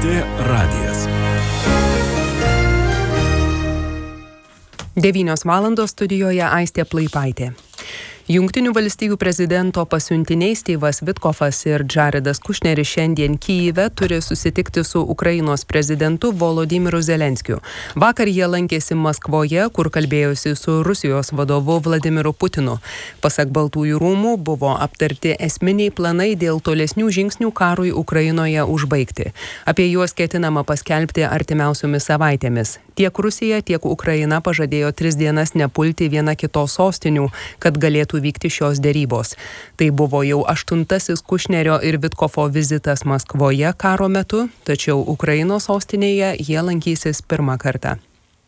LRT radijas. 9 valandos studijoje Aistė Plaipaitė. Jungtinių valstijų prezidento pasiuntiniai Styvas Vitkofas ir Džaredas Kušneris šiandien Kyjive turi susitikti su Ukrainos prezidentu Volodymyru Zelenskiu. Vakar jie lankėsi Maskvoje, kur kalbėjosi su Rusijos vadovu Vladimiru Putinu. Pasak Baltųjų rūmų buvo aptarti esminiai planai dėl tolesnių žingsnių karui Ukrainoje užbaigti. Apie juos ketinama paskelbti artimiausiomis savaitėmis. Tiek Rusija, tiek Ukraina pažadėjo 3 dienas nepulti viena kitos sostinių, kad galėtų vykti šios derybos. Tai buvo jau 8. Kušnerio ir Vitkofo vizitas Maskvoje karo metu, tačiau Ukrainos sostinėje jie lankysis pirmą kartą.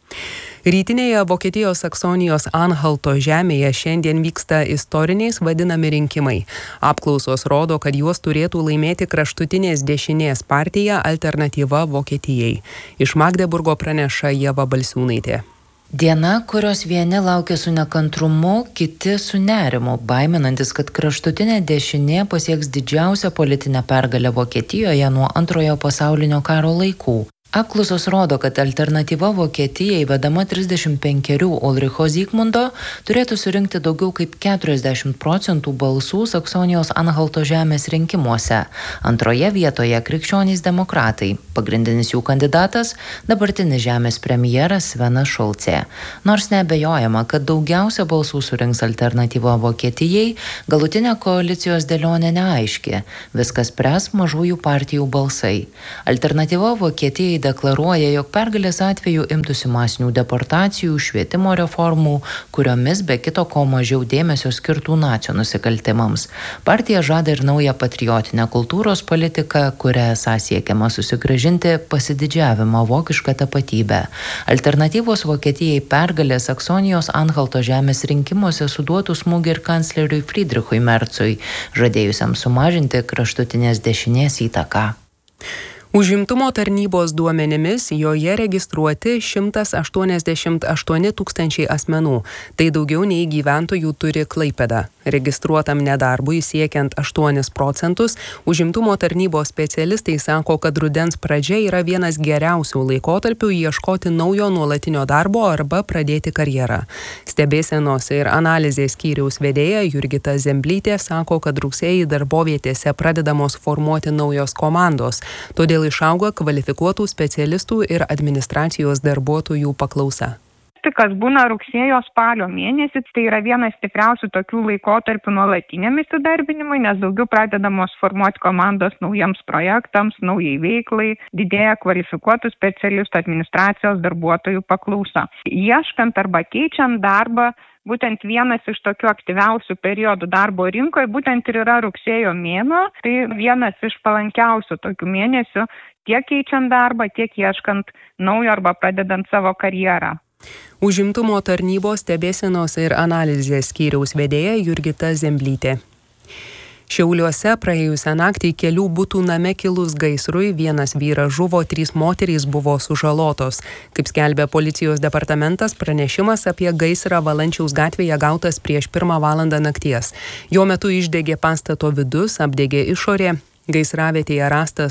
Rytinėje Vokietijos Saksonijos Anhalto žemėje šiandien vyksta istoriniais vadinami rinkimai. Apklausos rodo, kad juos turėtų laimėti kraštutinės dešinės partija Alternatyva Vokietijai. Iš Magdeburgo praneša Ieva Balsiūnaitė. Diena, kurios vieni laukia su nekantrumu, kiti su nerimu, baiminantis, kad kraštutinė dešinė pasieks didžiausią politinę pergalę Vokietijoje nuo Antrojo pasaulinio karo laikų. Apklausos rodo, kad Alternatyva Vokietijai vedama 35 Ulricho Zygmundo turėtų surinkti daugiau kaip 40% balsų Saksonijos Anhalto žemės rinkimuose. Antroje vietoje krikščionys demokratai. Pagrindinis jų kandidatas – dabartinis žemės premjeras Svenas Šulcė. Nors neabejojama, kad daugiausia balsų surinks Alternatyva Vokietijai, galutinė koalicijos dėlionė neaiški. Viskas spręs mažųjų partijų balsai. Alternatyva Vokietijai deklaruoja, jog pergalės atveju imtųsi masinių deportacijų, švietimo reformų, kuriomis be kito ko mažiau dėmesio skirtų nacių nusikaltimams. Partija žada ir naują patriotinę kultūros politiką, kuria esą siekiama susigrąžinti pasididžiavimą vokišką tapatybę. Alternatyvos Vokietijai pergalė Saksonijos Anhalto žemės rinkimuose suduotų smūgį ir kancleriui Friedrichui Merzui, žadėjusiam sumažinti kraštutinės dešinės įtaką. Užimtumo tarnybos duomenimis joje registruoti 188 000 asmenų. Tai daugiau nei gyventojų turi Klaipėda. Registruotam nedarbui siekiant 8%, užimtumo tarnybos specialistai sako, kad rudens pradžia yra vienas geriausių laikotarpių ieškoti naujo nuolatinio darbo arba pradėti karjerą. Stebėsenos ir analizės skyriaus vedėja Jurgita Zemblytė sako, kad rugsėjį darbovietėse pradedamos formuoti naujos komandos, todėl išauga kvalifikuotų specialistų ir administracijos darbuotojų paklausa. Kas būna rugsėjo spalio mėnesį, tai yra vienas stipriausių tokių laikotarpių nuolatiniam įsidarbinimui, nes daugiau pradedamos formuoti komandos naujiems projektams, naujai veiklai, didėja kvalifikuotų specialistų administracijos darbuotojų paklausa. Ieškant arba keičiant darbą, būtent vienas iš tokių aktyviausių periodų darbo rinkoje būtent ir yra rugsėjo mėnuo, tai vienas iš palankiausių tokių mėnesių tiek keičiant darbą, tiek ieškant naujo arba pradedant savo karjerą. Užimtumo tarnybos stebėsenos ir analizės skyriaus vedėja Jurgita Zemblytė. Šiauliuose praėjusią naktį kelių butų name kilus gaisrui, 1 vyras žuvo, 3 moterys buvo sužalotos. Kaip skelbia policijos departamentas, pranešimas apie gaisrą Valančiaus gatvėje gautas prieš 1 valandą nakties. Jo metu išdegė pastato vidus, apdegė išorė. Gaisravietėje rastas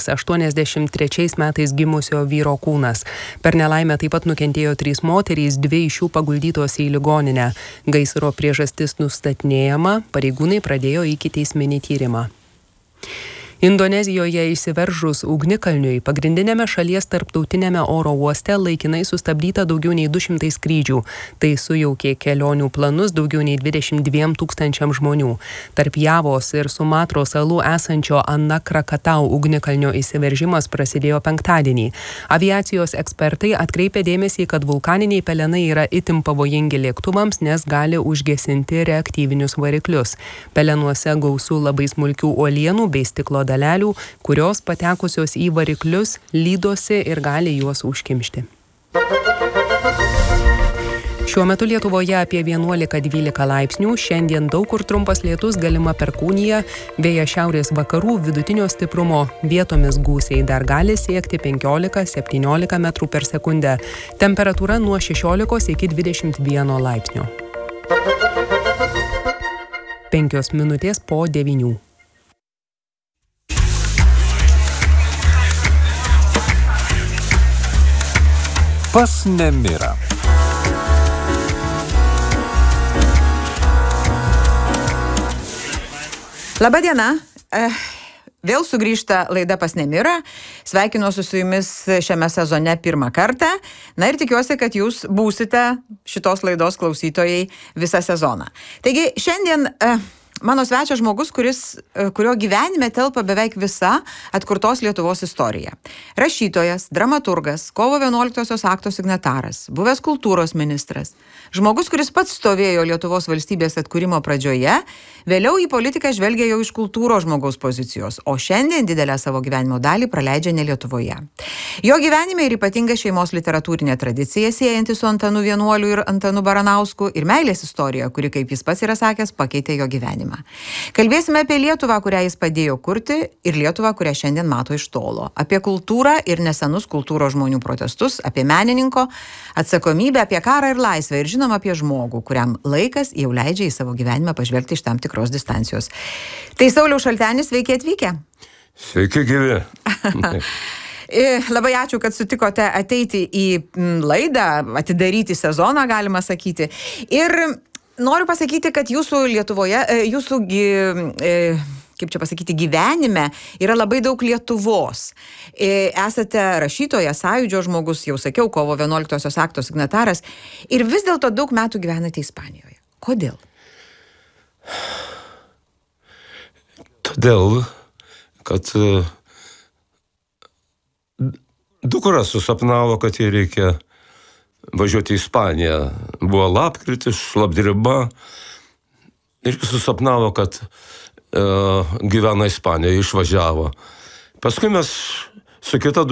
83 metais gimusio vyro kūnas. Per nelaimę taip pat nukentėjo 3 moterys, 2 iš jų paguldytos į ligoninę. Gaisro priežastis nustatinėjama, pareigūnai pradėjo ikiteisminį tyrimą. Indonezijoje išsiveržus ugnikalniui pagrindinėme šalies tarptautinėme oro uoste laikinai sustabdyta daugiau nei 200 skrydžių. Tai sujaukė kelionių planus daugiau nei 22 000 žmonių. Tarp Javos ir Sumatros salų esančio Anak Krakatau ugnikalnio išsiveržimas prasidėjo penktadienį. Aviacijos ekspertai atkreipė dėmesį, kad vulkaniniai pelenai yra itin pavojingi lėktuvams, nes gali užgesinti reaktyvinius variklius. Pelenuose gausu labai smulkių uolienų bei stiklo dalelių, kurios patekusios į variklius lydosi ir gali juos užkimšti. Šiuo metu Lietuvoje apie 11-12 laipsnių, šiandien daug kur trumpas lietus, galima perkūnija, vėjas šiaurės vakarų vidutinio stiprumo, vietomis gūsiai dar gali siekti 15-17 metrų per sekundę, temperatūra nuo 16 iki 21 laipsnio. 5 minutės po 9. Pas nemirą. Labadiena. Vėl sugrįžta laida Pas nemirą. Sveikinuosi su jumis šiame sezone pirmą kartą. Na ir tikiuosi, kad jūs būsite šitos laidos klausytojai visą sezoną. Taigi šiandien mano svečias žmogus, kurio gyvenime telpa beveik visa atkurtos Lietuvos istorija. Rašytojas, dramaturgas, kovo 11-osios akto signataras, buvęs kultūros ministras. Žmogus, kuris pats stovėjo Lietuvos valstybės atkūrimo pradžioje, vėliau į politiką žvelgia jau iš kultūros žmogaus pozicijos, o šiandien didelę savo gyvenimo dalį praleidžia ne Lietuvoje. Jo gyvenime ir ypatinga šeimos literatūrinė tradicija siejanti su Antanu Vienuoliu ir Antanu Baranausku ir meilės istorija, kuri, kaip jis pats yra sakęs, pakeitė jo gyvenimą. Kalbėsime apie Lietuvą, kurią jis padėjo kurti, ir Lietuvą, kurią šiandien mato iš tolo. Apie kultūrą ir nesenus kultūros žmonių protestus, apie menininko atsakomybę, apie karą ir laisvę ir žinoma apie žmogų, kuriam laikas jau leidžia į savo gyvenimą pažvelgti iš tam tikros distancijos. Tai Sauliaus Šaltenis, sveiki atvykę. Sveiki gyvi. Labai ačiū, kad sutikote ateiti į laidą, atidaryti sezoną, galima sakyti. Ir noriu pasakyti, kad jūsų Lietuvoje, kaip čia pasakyti, gyvenime yra labai daug Lietuvos. Esate rašytojas, sąjūdžio žmogus, jau sakiau, kovo 11-osios akto signataras, ir vis dėlto daug metų gyvenate Ispanijoje. Kodėl? Todėl, kad dukra susapnavo, kad jai reikia važiuoti į Ispaniją. Buvo lapkritis, šlapdriba. Ir susapnavo, kad gyvena Ispanijoje, išvažiavo. Paskui mes su kita